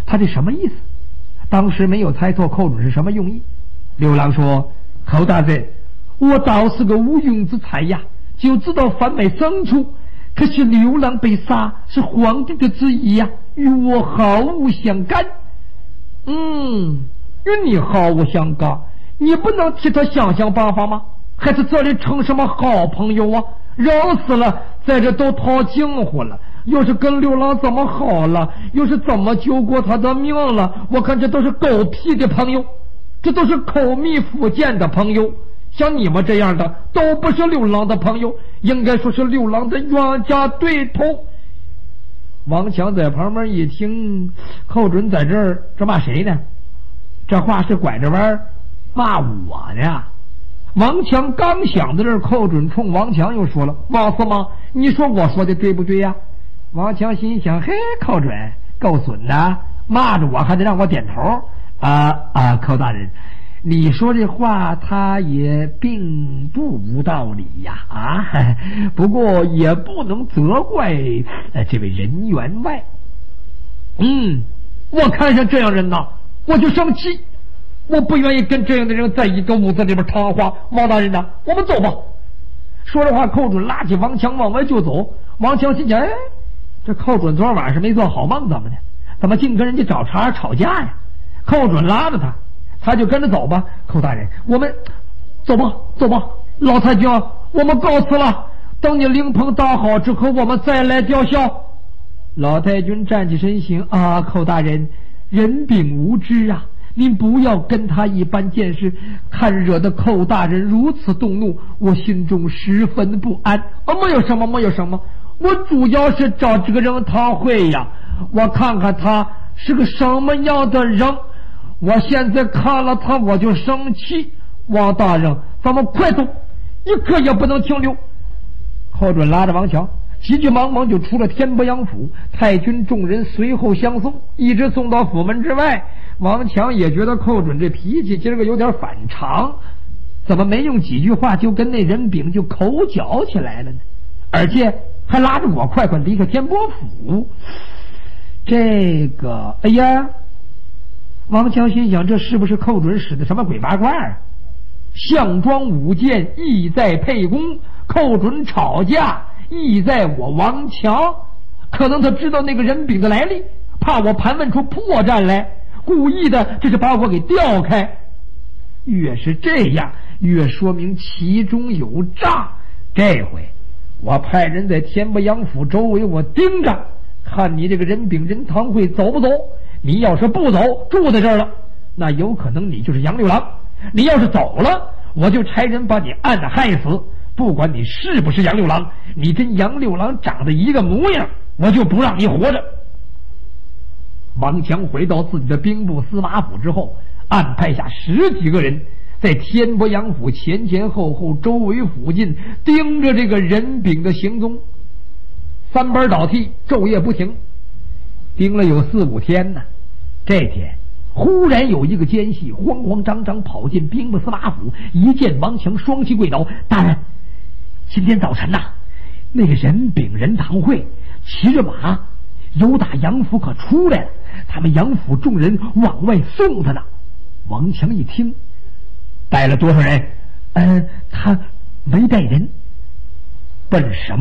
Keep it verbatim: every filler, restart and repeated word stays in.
他这什么意思？当时没有猜错寇准是什么用意。刘郎说：寇大人，我倒是个无庸之才呀，就知道贩卖牲畜，可是刘郎被杀是皇帝的旨意呀，与我毫无相干。嗯，与你毫无相干，你不能替他想想办法吗？还是这里成什么好朋友啊？人死了，在这都套近乎了，又是跟刘郎怎么好了，又是怎么救过他的命了，我看这都是狗屁的朋友，这都是口蜜腹剑的朋友。像你们这样的都不是刘郎的朋友，应该说是刘郎的冤家对头。王强在旁边一听，寇准在这儿这骂谁呢？这话是拐着弯骂我呢。王强刚想到这儿，寇准冲王强又说了：王司马，你说我说的对不对呀？王强心想：嘿，寇准够损的，骂着我还得让我点头啊啊！寇大人，你说这话他也并不无道理呀啊！不过也不能责怪呃这位任员外。嗯，我看上这样人呐，我就生气，我不愿意跟这样的人在一个屋子里边谈话。王大人呐，我们走吧。说着话，寇准拉起王强往外就走。王强心想：哎，这寇准昨晚晚上没做好梦怎么的？怎么净跟人家找茬吵架呀？寇准拉着他，他就跟着走吧。寇大人，我们走吧，走吧。老太君，我们告辞了。等你灵棚搭好之后，我们再来吊孝。老太君站起身形：啊，寇大人，人秉无知啊，您不要跟他一般见识。看惹得寇大人如此动怒，我心中十分不安。啊，没有什么，没有什么，我主要是找这个人谈会呀，我看看他是个什么样的人。我现在看了他我就生气。王大人，咱们快走，一刻也不能停留。寇准拉着王强急急忙忙就出了天伯阳府，太君众人随后相送，一直送到府门之外。王强也觉得寇准这脾气今儿个有点反常，怎么没用几句话就跟那人丙就口角起来了呢？而且还拉着我快快离开天伯府。这个哎呀，王强心想，这是不是寇准使的什么鬼八卦啊？项庄舞剑意在沛公，寇准吵架意在我王强。可能他知道那个人丙的来历，怕我盘问出破绽来，故意的这是把我给调开。越是这样，越说明其中有诈。这回我派人在天伯阳府周围我盯着，看你这个人丙人堂会走不走。你要是不走，住在这儿了，那有可能你就是杨六郎。你要是走了，我就差人把你按着害死。不管你是不是杨六郎，你跟杨六郎长得一个模样，我就不让你活着。王强回到自己的兵部司马府之后，安排下十几个人在天伯阳府前前后后周围附近盯着这个人丙的行踪，三班倒替，昼夜不停，盯了有四五天呢。这天忽然有一个奸细慌慌张张跑进兵部司马府，一见王强双膝跪倒：大人，今天早晨呐、啊，那个人丙人堂会骑着马由打杨府可出来了，他们杨府众人往外送他呢。王强一听，带了多少人？嗯、呃，他没带人。奔什么